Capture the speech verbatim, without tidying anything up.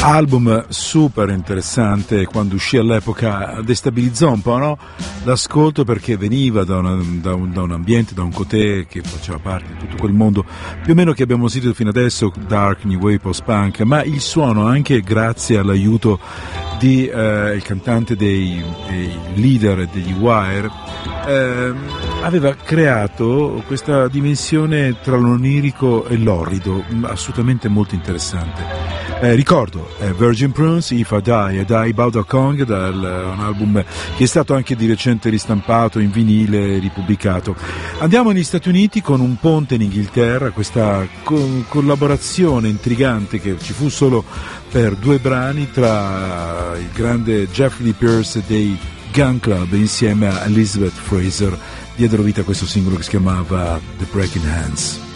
Album super interessante, quando uscì all'epoca destabilizzò un po', no? L'ascolto, perché veniva da, una, da, un, da un ambiente, da un cotè che faceva parte di tutto quel mondo più o meno che abbiamo sentito fino adesso, dark, new wave, post-punk, ma il suono, anche grazie all'aiuto di eh, il cantante dei, dei Leader degli Wire, eh, aveva creato questa dimensione tra l'onirico e l'orrido assolutamente molto interessante. Eh, ricordo eh, Virgin Prunes, If I Die, I Die Bao Da Kong, dal, un album che è stato anche di recente ristampato in vinile e ripubblicato. Andiamo negli Stati Uniti con un ponte in Inghilterra, questa co- collaborazione intrigante che ci fu solo per due brani tra il grande Jeff Lee Pierce dei Gun Club insieme a Elizabeth Fraser. Diedero vita a questo singolo che si chiamava The Breaking Hands.